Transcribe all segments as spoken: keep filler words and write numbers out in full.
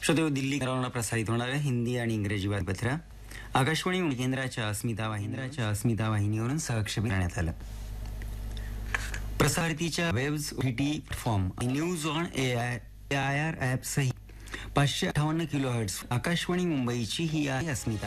श्रोते दिल्ली प्रसारित होणाऱ्या हिंदी आणि इंग्रजी बातमीपत्र आकाशवाणी केंद्राच्या अस्मिता वाहिनीच्या अस्मिता वाहिनीवरून सहक्षेपित करण्यात आलं. प्रसारितीच्या webs OTT platform news on A I R app सहित पाचशे अठ्ठावन्न किलो हर्ट्ज आकाशवाणी मुंबईची ही आहे अस्मिता.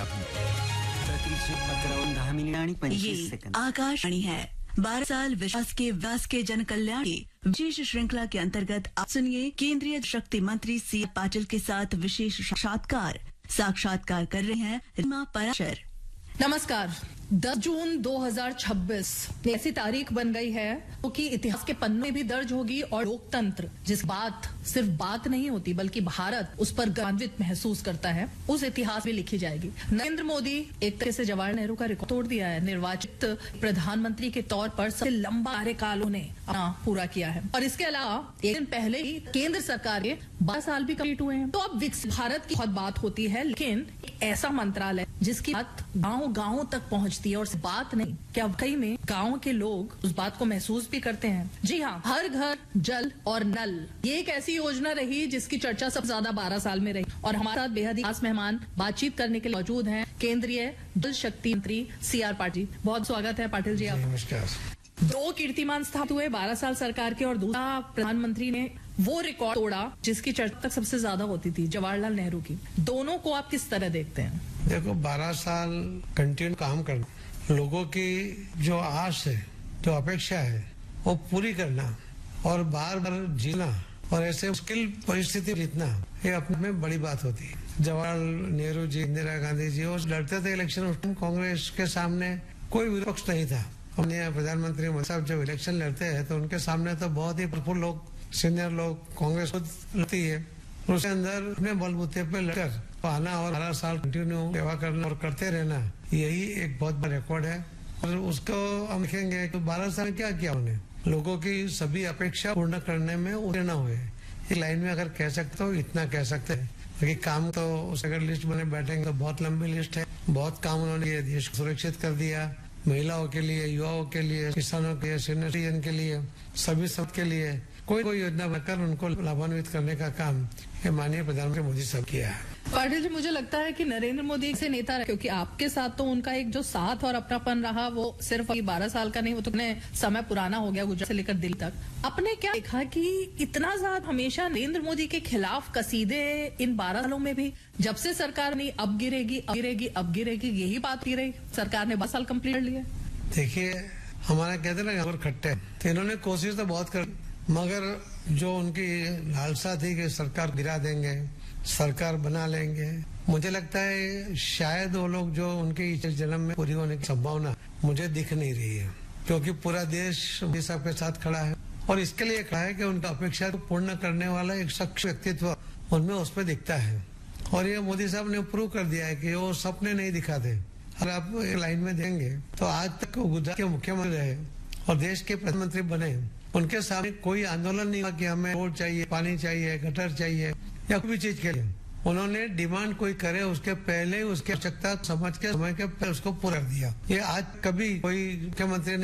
अकरा दहा मिनिट आणि पंचवीस सेकंद. आकाशवाणी है. बारह साल विकास के विकास के जन कल्याण की विशेष श्रृंखला के अंतर्गत आप सुनिए केंद्रीय शक्ति मंत्री सी पाटिल के साथ विशेष साक्षात्कार. साक्षात्कार कर रहे हैं रीमा पराशर. नमस्कार. दस जून दो हज़ार छब्बीस ऐसी तारीख बन गई है तो कि इतिहास के पन्ने में भी दर्ज होगी और लोकतंत्र जिस बात सिर्फ बात नहीं होती बल्कि भारत उस पर गौरवान्वित महसूस करता है उस इतिहास में लिखी जाएगी. नरेंद्र मोदी एक तरह से जवाहरलाल नेहरू का रिकॉर्ड तोड़ दिया है. निर्वाचित प्रधानमंत्री के तौर पर सबसे लंबा कार्यकाल उन्हें पूरा किया है और इसके अलावा एक दिन पहले ही केंद्र सरकार के बारह साल भी कंप्लीट हुए हैं. तो अब विकसित भारत की बहुत बात होती है, लेकिन एक ऐसा मंत्रालय जिसकी बात गांव गांव तक पहुंचती है और बात नहीं क्या वाकई में गांव के लोग उस बात को महसूस भी करते हैं. जी हाँ, हर घर जल और नल ये एक ऐसी योजना रही जिसकी चर्चा सबसे ज्यादा बारह साल में रही और हमारे साथ बेहद ही खास मेहमान बातचीत करने के लिए मौजूद हैं केंद्रीय जल शक्ति मंत्री सी आर पाटिल. बहुत स्वागत है पाटिल जी. आप नमस्कार. दो कीर्तिमान स्थापित हुए बारह साल सरकार के और दूसरा प्रधानमंत्री ने वो रिकॉर्ड तोड़ा जिसकी चर्चा तक सबसे ज्यादा होती थी, जवाहरलाल नेहरू की. दोनों को आप किस तरह देखते हैं? देखो, बारह साल कंटिन्यू काम करना, लोगों की जो आस है, जो अपेक्षा है वो पूरी करना और बार बार जीना और ऐसे मुश्किल परिस्थिति जीतना, ये अपने में बड़ी बात होती है. जवाहरलाल नेहरू जी, इंदिरा गांधी जी वो लड़ते थे इलेक्शन, उस टाइम कांग्रेस के सामने कोई विपक्ष नहीं था. हमने प्रधानमंत्री मोदी साहब जब इलेक्शन लड़ते हैं तो उनके सामने तो बहुत ही प्रफुल्ल लोग, सीनियर लोग, कांग्रेस लड़ती है, उसके अंदर अपने बलबूते पे लड़कर आना और बारह साल कंटिन्यू सेवा करना और करते रहना, यही एक बहुत बड़ा रिकॉर्ड है. और उसको हम देखेंगे कि बारह साल क्या किया उन्हें, लोगों की सभी अपेक्षा पूर्ण करने में उतरे न हुए. एक लाइन में अगर कह सकते हो इतना कह सकते हैं कि काम तो उस अगर लिस्ट बने बैठेंगे तो बहुत लंबी लिस्ट है. बहुत काम उन्होंने देश को सुरक्षित कर दिया, महिलाओं के लिए, युवाओं के लिए, किसानों के लिए, सीनियर सिटीजन के लिए, सभी सब के लिए कोई कोई योजना बनाकर उनको लाभान्वित करने का काम ये माननीय प्रधानमंत्री मोदी साहब किया है. पाटिल जी, मुझे लगता है कि नरेंद्र मोदी से नेता रहे, क्योंकि आपके साथ तो उनका एक जो साथ और अपनापन रहा वो सिर्फ बारह साल का नहीं, वो तो समय पुराना हो गया, गुजरात से लेकर दिल्ली तक. आपने क्या देखा कि इतना ज्यादा हमेशा नरेंद्र मोदी के खिलाफ कसीदे इन बारह सालों में भी, जब से सरकार नहीं अब गिरेगी अब गिरेगी अब गिरेगी यही बात की रही, सरकार ने बारह साल कम्प्लीट कर लिया. देखिए, हमारा कहते ना और खट्टे, तो इन्होंने कोशिश तो बहुत कर, मगर जो उनकी लालसा थी कि सरकार गिरा देंगे, सरकार बना लेंगे, मुझे लगता है शायद वो लोग जो उनके इस जन्म में पूरी होने की संभावना मुझे दिख नहीं रही है, क्योंकि पूरा देश मोदी साहब के साथ खड़ा है और इसके लिए खड़ा है कि उनका अपेक्षा को पूर्ण करने वाला एक शख्स व्यक्तित्व उनमें उस पर दिखता है. और ये मोदी साहब ने प्रूव कर दिया है कि वो सपने नहीं दिखाते. अगर आप लाइन में देंगे तो आज तक गुजरात के मुख्यमंत्री रहे और देश के प्रधानमंत्री बने, उनके सामने कोई आंदोलन नहीं हुआ कि हमें रोड चाहिए, पानी चाहिए, गटर चाहिए या कोई भी चीज के लिए. उन्होंने डिमांड कोई करे उसके पहले उसकी आवश्यकता समझ के समय के पहले उसको पूरा कर दिया. ये आज कभी कोई मुख्यमंत्री ने